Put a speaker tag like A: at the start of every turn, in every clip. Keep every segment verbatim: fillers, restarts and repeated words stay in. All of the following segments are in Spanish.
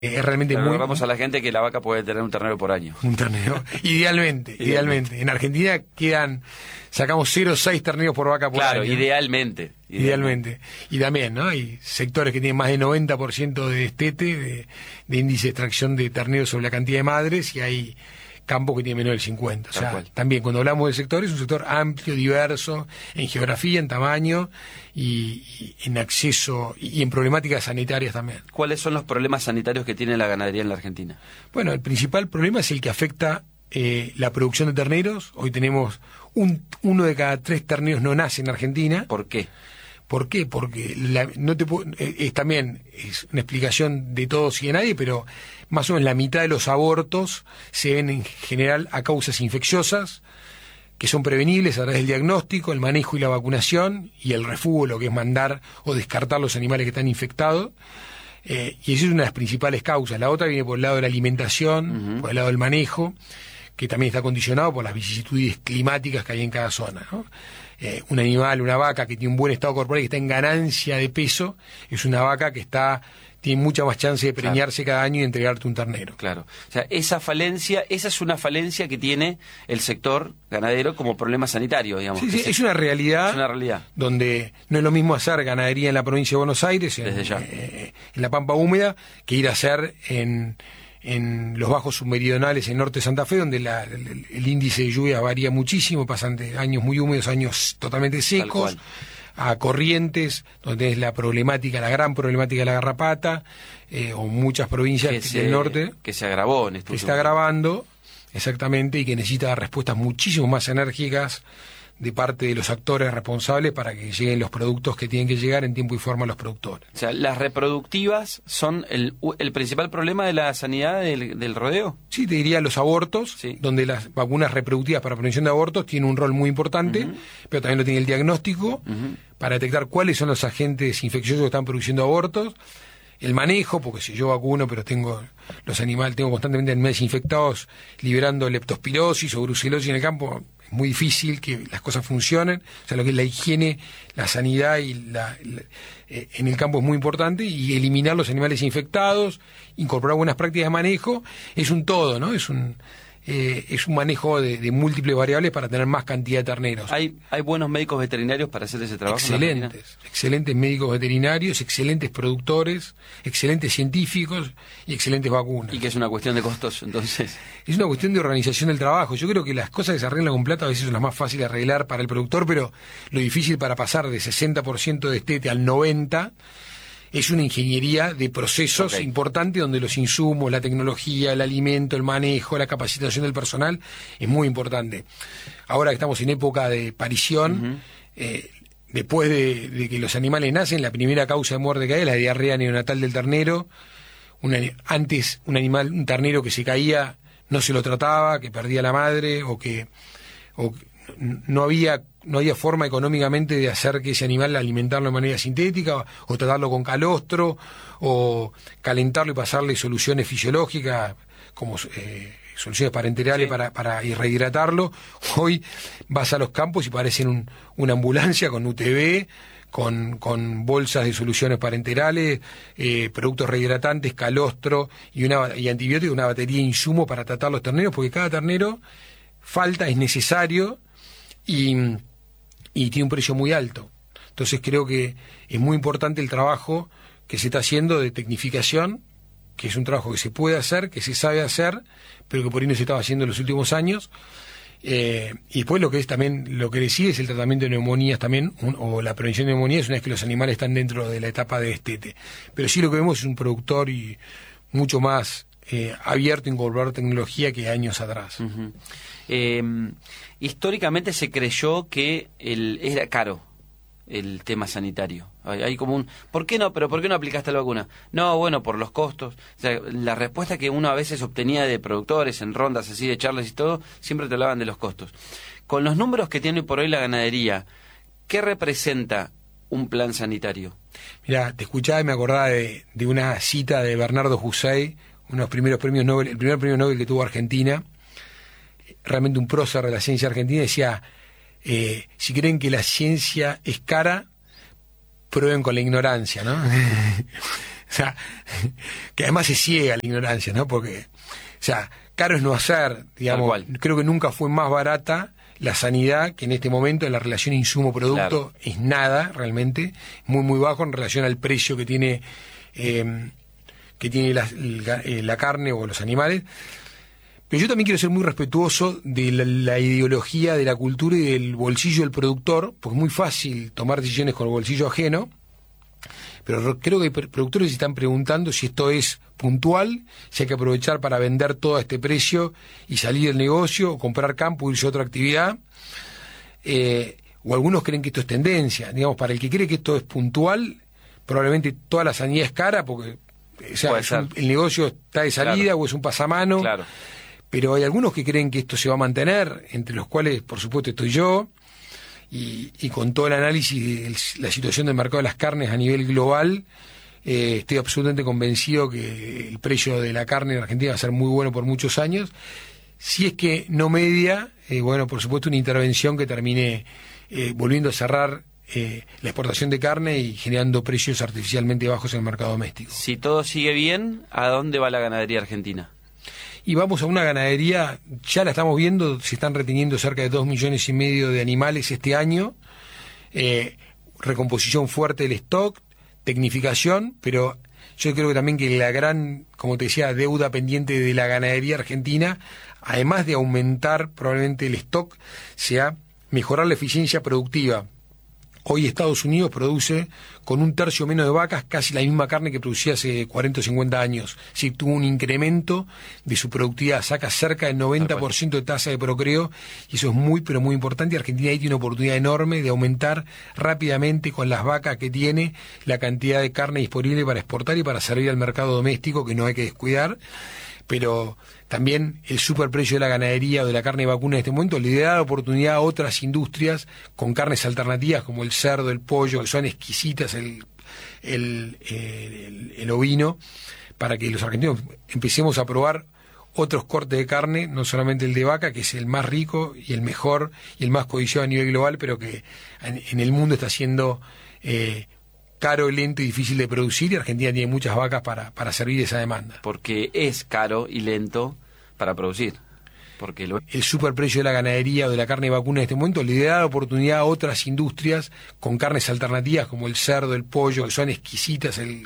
A: Es realmente
B: Claro,
A: muy...
B: Vamos a la gente que la vaca puede tener un ternero por año.
A: Un ternero, idealmente, idealmente. En Argentina quedan, sacamos cero coma seis terneros por vaca por
B: Claro,
A: año.
B: idealmente,
A: Idealmente.
B: idealmente.
A: Y también, ¿no? Hay sectores que tienen más de noventa por ciento de destete, de, de índice de extracción de terneros sobre la cantidad de madres, y hay campos que tienen menos del cincuenta. O
B: Tal
A: sea,
B: cual.
A: también cuando hablamos del sector, es un sector amplio, diverso, en geografía, en tamaño, y, y en acceso, y en problemáticas sanitarias también.
B: ¿Cuáles son los problemas sanitarios que tiene la ganadería en la Argentina?
A: Bueno, el principal problema es el que afecta eh, la producción de terneros. Hoy tenemos un, uno de cada tres terneros no nace en Argentina.
B: ¿Por qué?
A: ¿Por qué? Porque la, no te puedo, es, es también es una explicación de todos y de nadie, pero más o menos la mitad de los abortos se ven en general a causas infecciosas, que son prevenibles a través del diagnóstico, el manejo y la vacunación, y el refugio, lo que es mandar o descartar los animales que están infectados. Eh, y esa es una de las principales causas. La otra viene por el lado de la alimentación, uh-huh. por el lado del manejo, que también está condicionado por las vicisitudes climáticas que hay en cada zona, ¿no? Eh, un animal, una vaca que tiene un buen estado corporal y que está en ganancia de peso, es una vaca que está tiene mucha más chance de preñarse claro. cada año y entregarte un ternero.
B: Claro. O sea, esa falencia, esa es una falencia que tiene el sector ganadero como problema sanitario, digamos.
A: Sí, sí,
B: se,
A: es una realidad.
B: Es una realidad.
A: Donde no es lo mismo hacer ganadería en la provincia de Buenos Aires, en,
B: Desde ya.
A: Eh, en la Pampa Húmeda, que ir a hacer en, en los bajos submeridionales en norte de Santa Fe, donde la, el, el índice de lluvia varía muchísimo, pasan de años muy húmedos a años totalmente secos, a Corrientes, donde es la problemática, la gran problemática de la garrapata, eh, o muchas provincias
B: que
A: del
B: se,
A: norte
B: que se agravó en estos
A: que está agravando, exactamente, y que necesita respuestas muchísimo más enérgicas de parte de los actores responsables para que lleguen los productos que tienen que llegar en tiempo y forma a los productores.
B: O sea, ¿las reproductivas son el, el principal problema de la sanidad del, del rodeo?
A: Sí, te diría los abortos,
B: sí.
A: donde las vacunas reproductivas para prevención de abortos tienen un rol muy importante, uh-huh. pero también lo tiene el diagnóstico, uh-huh. para detectar cuáles son los agentes infecciosos que están produciendo abortos, el manejo, porque si yo vacuno, pero tengo los animales, tengo constantemente animales infectados liberando leptospirosis o brucelosis en el campo, es muy difícil que las cosas funcionen. O sea, lo que es la higiene, la sanidad y la, la eh, en el campo es muy importante, y eliminar los animales infectados, incorporar buenas prácticas de manejo, es un todo, ¿no? Es un eh, es un manejo de, de múltiples variables para tener más cantidad de terneros.
B: ¿Hay, hay buenos médicos veterinarios para hacer ese trabajo?
A: Excelentes, excelentes médicos veterinarios, excelentes productores, excelentes científicos y excelentes vacunas.
B: ¿Y que es una cuestión de costos, entonces?
A: Es una cuestión de organización del trabajo. Yo creo que las cosas que se arreglan con plata a veces son las más fáciles de arreglar para el productor, pero lo difícil para pasar de sesenta por ciento de destete al noventa por ciento es una ingeniería de procesos okay. importante, donde los insumos, la tecnología, el alimento, el manejo, la capacitación del personal es muy importante. Ahora que estamos en época de parición, uh-huh. eh, después de, de que los animales nacen, la primera causa de muerte que hay es la diarrea neonatal del ternero. Una, antes un animal, un ternero que se caía, no se lo trataba, que perdía la madre, o que o no había no había forma económicamente de hacer que ese animal alimentarlo de manera sintética, o, o tratarlo con calostro, o calentarlo y pasarle soluciones fisiológicas como eh, soluciones parenterales sí. para, para rehidratarlo. Hoy vas a los campos y parecen un, una ambulancia con U T V, con, con bolsas de soluciones parenterales, eh, productos rehidratantes, calostro y, una, y antibióticos, una batería de insumos para tratar los terneros, porque cada ternero falta, es necesario, y, y tiene un precio muy alto. Entonces creo que es muy importante el trabajo que se está haciendo de tecnificación, que es un trabajo que se puede hacer, que se sabe hacer, pero que por ahí no se estaba haciendo en los últimos años. Eh, y después lo que es también, lo que decía es el tratamiento de neumonías también, un, o la prevención de neumonías, una vez que los animales están dentro de la etapa de destete. Pero sí lo que vemos es un productor y mucho más eh, abierto a incorporar tecnología que años atrás.
B: Uh-huh. Eh, históricamente se creyó que el, era caro el tema sanitario. Hay, hay como un, ¿por qué no? ¿Pero por qué no aplicaste la vacuna? No, bueno, por los costos. O sea, la respuesta que uno a veces obtenía de productores en rondas así de charlas y todo, siempre te hablaban de los costos. Con los números que tiene por hoy la ganadería, ¿qué representa un plan sanitario?
A: Mira, te escuchaba y me acordaba de, de una cita de Bernardo Husey, uno de los primeros premios Nobel, el primer premio Nobel que tuvo Argentina, realmente un prócer de la ciencia argentina, decía: eh, si creen que la ciencia es cara, prueben con la ignorancia, ¿no? sea, que además se ciega la ignorancia, ¿no? Porque, o sea, caro es no hacer, digamos, creo que nunca fue más barata la sanidad, que en este momento en la relación insumo-producto claro. es nada, realmente, muy, muy bajo en relación al precio que tiene, eh, que tiene la, la, la carne o los animales. Pero yo también quiero ser muy respetuoso de la, la ideología, de la cultura y del bolsillo del productor, porque es muy fácil tomar decisiones con el bolsillo ajeno, pero creo que hay productores que se están preguntando si esto es puntual, si hay que aprovechar para vender todo a este precio y salir del negocio, o comprar campo, irse a otra actividad, eh, o algunos creen que esto es tendencia. Digamos, para el que cree que esto es puntual, probablemente toda la sanidad es cara, porque o sea, es un, el negocio está de salida, claro. o es un pasamano,
B: claro.
A: pero hay algunos que creen que esto se va a mantener, entre los cuales, por supuesto, estoy yo, y, y con todo el análisis de la situación del mercado de las carnes a nivel global, eh, estoy absolutamente convencido que el precio de la carne en Argentina va a ser muy bueno por muchos años. Si es que no media, eh, bueno, por supuesto, una intervención que termine eh, volviendo a cerrar eh, la exportación de carne y generando precios artificialmente bajos en el mercado doméstico.
B: Si todo sigue bien, ¿a dónde va la ganadería argentina?
A: Y vamos a una ganadería, ya la estamos viendo, se están reteniendo cerca de dos millones y medio de animales este año, eh, recomposición fuerte del stock, tecnificación, pero yo creo que también que la gran, como te decía, deuda pendiente de la ganadería argentina, además de aumentar probablemente el stock, sea mejorar la eficiencia productiva. Hoy Estados Unidos produce con un tercio menos de vacas casi la misma carne que producía hace cuarenta o cincuenta años. Sí, tuvo un incremento de su productividad, saca cerca del noventa por ciento de tasa de procreo, y eso es muy, pero muy importante. Argentina ahí tiene una oportunidad enorme de aumentar rápidamente con las vacas que tiene la cantidad de carne disponible para exportar y para servir al mercado doméstico, que no hay que descuidar. Pero también el superprecio de la ganadería o de la carne vacuna en este momento le da la oportunidad a otras industrias con carnes alternativas como el cerdo, el pollo, que son exquisitas, el, el, el, el ovino, para que los argentinos empecemos a probar otros cortes de carne, no solamente el de vaca, que es el más rico y el mejor y el más codiciado a nivel global, pero que en, en el mundo está siendo eh, caro, lento y difícil de producir, y Argentina tiene muchas vacas para, para servir esa demanda.
B: Porque es caro y lento para producir. Porque lo...
A: El superprecio de la ganadería o de la carne vacuna en este momento le da la oportunidad a otras industrias con carnes alternativas como el cerdo, el pollo, que son exquisitas, el,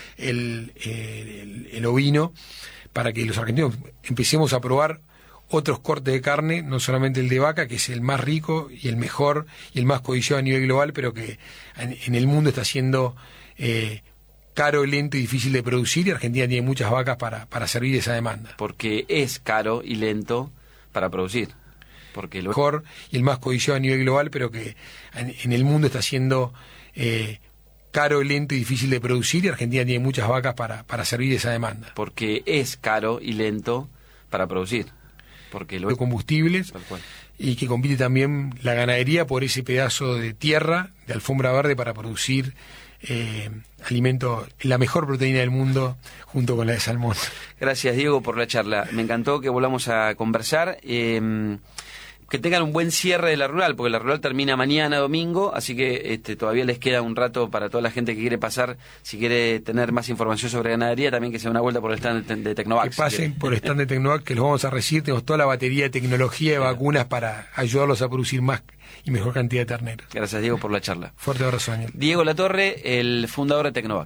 A: el, el, el ovino, para que los argentinos empecemos a probar otros cortes de carne, no solamente el de vaca, que es el más rico y el mejor y el más codiciado a nivel global, pero que en, en el mundo está siendo eh, caro, lento y difícil de producir, y Argentina tiene muchas vacas para, para servir esa demanda.
B: Porque es caro y lento para producir. Porque lo
A: mejor y el más codiciado a nivel global, pero que en, en el mundo está siendo eh, caro, lento y difícil de producir, y Argentina tiene muchas vacas para, para servir esa demanda.
B: Porque es caro y lento para producir. Porque lo...
A: de combustibles, y que compite también la ganadería por ese pedazo de tierra, de alfombra verde, para producir eh, alimento, la mejor proteína del mundo, junto con la de salmón.
B: Gracias, Diego, por la charla. Me encantó que volvamos a conversar. Eh, que tengan un buen cierre de la rural, porque la rural termina mañana domingo, así que este, todavía les queda un rato para toda la gente que quiere pasar, si quiere tener más información sobre ganadería, también que se dé una vuelta por el stand de, de Tecnovac.
A: Que pasen si por el stand de Tecnovac, que los vamos a recibir. Tenemos toda la batería de tecnología de sí. vacunas para ayudarlos a producir más y mejor cantidad de terneros.
B: Gracias, Diego, por la charla.
A: Fuerte abrazo, Daniel.
B: Diego Latorre, el fundador de Tecnovac.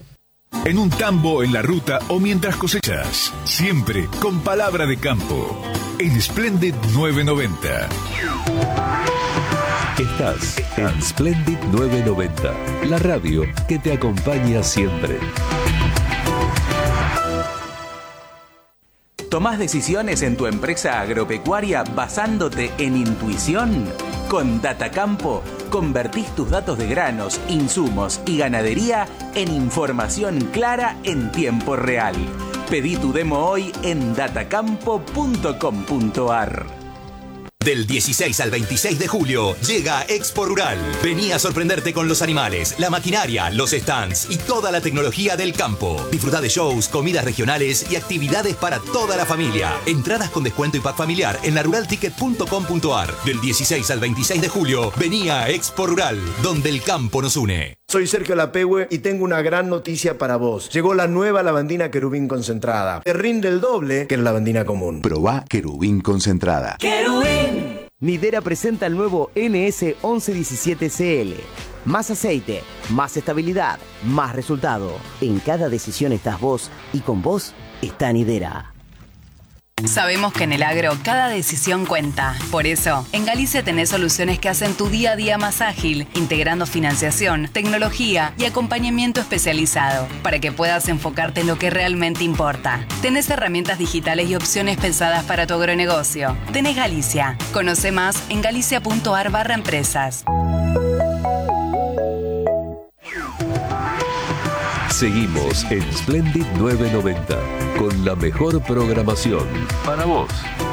C: En un tambo, en la ruta o mientras cosechas, siempre con palabra de campo. En Splendid nueve noventa.
D: Estás en Splendid nueve noventa, la radio que te acompaña siempre.
E: ¿Tomás decisiones en tu empresa agropecuaria basándote en intuición? Con Datacampo, convertís tus datos de granos, insumos y ganadería en información clara en tiempo real. Pedí tu demo hoy en datacampo punto com punto ar.
F: Del dieciséis al veintiséis de julio llega Expo Rural. Vení a sorprenderte con los animales, la maquinaria, los stands y toda la tecnología del campo. Disfrutá de shows, comidas regionales y actividades para toda la familia. Entradas con descuento y pack familiar en la rural ticket punto com punto ar. Del dieciséis al veintiséis de julio, vení a Expo Rural, donde el campo nos une.
G: Soy Sergio Lapehue y tengo una gran noticia para vos. Llegó la nueva lavandina Querubín concentrada. Te rinde el doble que la lavandina común.
H: Probá Querubín concentrada.
I: ¡Querubín! Nidera presenta el nuevo N S once diecisiete C L. Más aceite, más estabilidad, más resultado. En cada decisión estás vos y con vos está Nidera.
J: Sabemos que en el agro cada decisión cuenta. Por eso, en Galicia tenés soluciones que hacen tu día a día más ágil, integrando financiación, tecnología y acompañamiento especializado, para que puedas enfocarte en lo que realmente importa. Tenés herramientas digitales y opciones pensadas para tu agronegocio. Tenés Galicia. Conoce más en galicia.ar barra empresas.
D: Seguimos en Splendid novecientos noventa con la mejor programación para vos.